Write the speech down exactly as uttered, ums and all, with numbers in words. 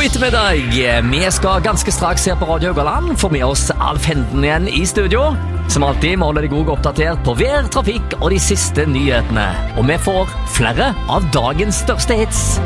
ettermiddag. Vi skal ganske straks her på Radio Haugaland få med oss Alf Henden igjen i studio. Som alltid må holde deg godt oppdatert på vær, trafikk og de siste nyhetene. Og vi får flere av dagens største hits.